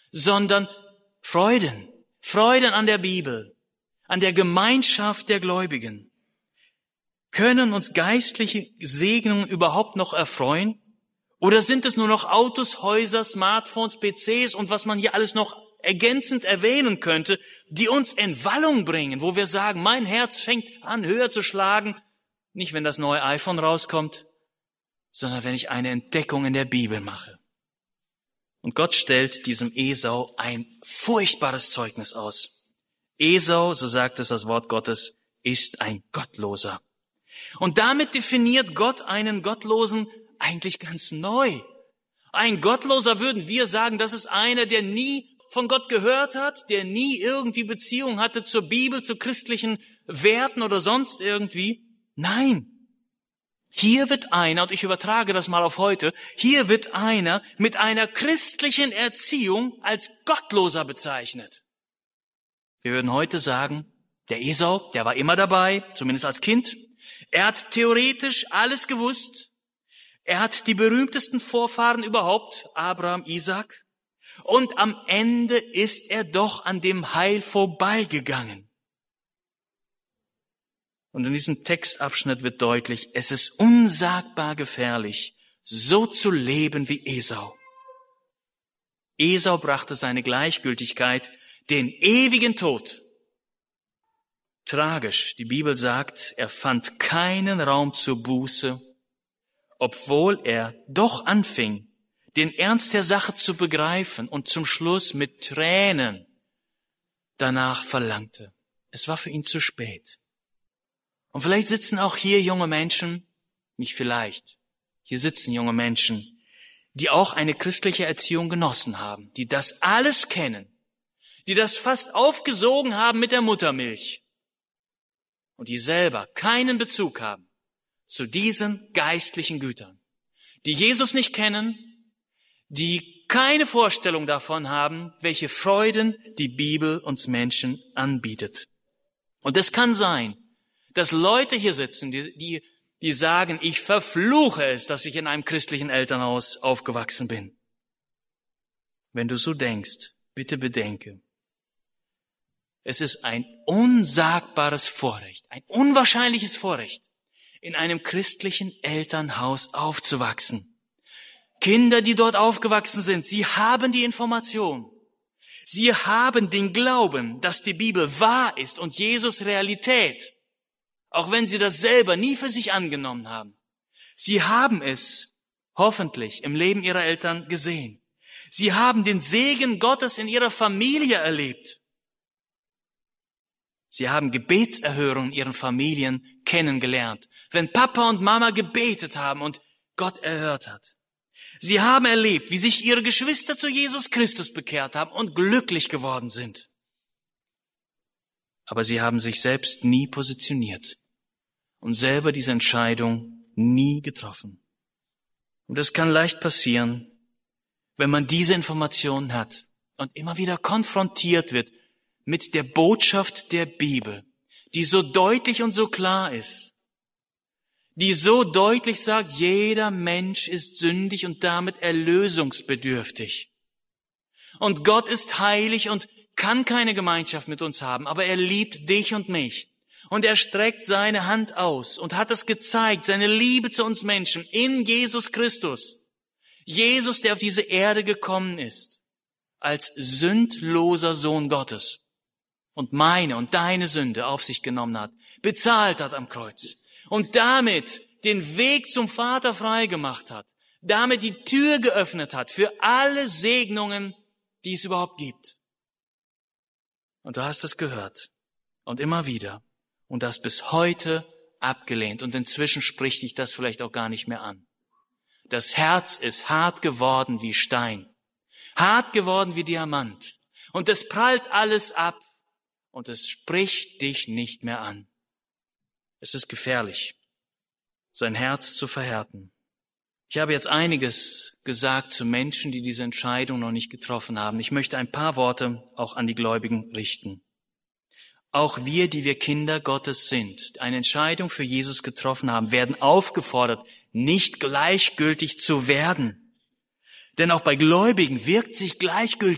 sondern Freuden. Freuden an der Bibel, an der Gemeinschaft der Gläubigen. Können uns geistliche Segnungen überhaupt noch erfreuen? Oder sind es nur noch Autos, Häuser, Smartphones, PCs und was man hier alles noch ergänzend erwähnen könnte, die uns in Wallung bringen, wo wir sagen, mein Herz fängt an höher zu schlagen, nicht wenn das neue iPhone rauskommt, sondern wenn ich eine Entdeckung in der Bibel mache. Und Gott stellt diesem Esau ein furchtbares Zeugnis aus. Esau, so sagt es das Wort Gottes, ist ein Gottloser. Und damit definiert Gott einen Gottlosen eigentlich ganz neu. Ein Gottloser, würden wir sagen, das ist einer, der nie von Gott gehört hat, der nie irgendwie Beziehung hatte zur Bibel, zu christlichen Werten oder sonst irgendwie. Nein. Hier wird einer, und ich übertrage das mal auf heute, hier wird einer mit einer christlichen Erziehung als Gottloser bezeichnet. Wir würden heute sagen, der Esau, der war immer dabei, zumindest als Kind. Er hat theoretisch alles gewusst. Er hat die berühmtesten Vorfahren überhaupt, Abraham, Isaak. Und am Ende ist er doch an dem Heil vorbeigegangen. Und in diesem Textabschnitt wird deutlich, es ist unsagbar gefährlich, so zu leben wie Esau. Esau brachte seine Gleichgültigkeit, den ewigen Tod. Tragisch, die Bibel sagt, er fand keinen Raum zur Buße, obwohl er doch anfing, den Ernst der Sache zu begreifen und zum Schluss mit Tränen danach verlangte. Es war für ihn zu spät. Und vielleicht sitzen auch hier junge Menschen, nicht vielleicht, hier sitzen junge Menschen, die auch eine christliche Erziehung genossen haben, die das alles kennen, die das fast aufgesogen haben mit der Muttermilch und die selber keinen Bezug haben zu diesen geistlichen Gütern, die Jesus nicht kennen, die keine Vorstellung davon haben, welche Freuden die Bibel uns Menschen anbietet. Und es kann sein, dass Leute hier sitzen, die sagen, ich verfluche es, dass ich in einem christlichen Elternhaus aufgewachsen bin. Wenn du so denkst, bitte bedenke, es ist ein unsagbares Vorrecht, ein unwahrscheinliches Vorrecht, in einem christlichen Elternhaus aufzuwachsen. Kinder, die dort aufgewachsen sind, sie haben die Information. Sie haben den Glauben, dass die Bibel wahr ist und Jesus Realität. Auch wenn sie das selber nie für sich angenommen haben. Sie haben es hoffentlich im Leben ihrer Eltern gesehen. Sie haben den Segen Gottes in ihrer Familie erlebt. Sie haben Gebetserhörungen in ihren Familien kennengelernt, wenn Papa und Mama gebetet haben und Gott erhört hat. Sie haben erlebt, wie sich ihre Geschwister zu Jesus Christus bekehrt haben und glücklich geworden sind. Aber sie haben sich selbst nie positioniert und selber diese Entscheidung nie getroffen. Und es kann leicht passieren, wenn man diese Informationen hat und immer wieder konfrontiert wird mit der Botschaft der Bibel, die so deutlich und so klar ist, die so deutlich sagt, jeder Mensch ist sündig und damit erlösungsbedürftig. Und Gott ist heilig und kann keine Gemeinschaft mit uns haben, aber er liebt dich und mich. Und er streckt seine Hand aus und hat es gezeigt, seine Liebe zu uns Menschen in Jesus Christus. Jesus, der auf diese Erde gekommen ist, als sündloser Sohn Gottes und meine und deine Sünde auf sich genommen hat, bezahlt hat am Kreuz und damit den Weg zum Vater freigemacht hat, damit die Tür geöffnet hat für alle Segnungen, die es überhaupt gibt. Und du hast es gehört und immer wieder und das bis heute abgelehnt und inzwischen spricht dich das vielleicht auch gar nicht mehr an. Das Herz ist hart geworden wie Stein, hart geworden wie Diamant und es prallt alles ab und es spricht dich nicht mehr an. Es ist gefährlich, sein Herz zu verhärten. Ich habe jetzt einiges gesagt zu Menschen, die diese Entscheidung noch nicht getroffen haben. Ich möchte ein paar Worte auch an die Gläubigen richten. Auch wir, die wir Kinder Gottes sind, eine Entscheidung für Jesus getroffen haben, werden aufgefordert, nicht gleichgültig zu werden. Denn auch bei Gläubigen wirkt sich Gleichgültigkeit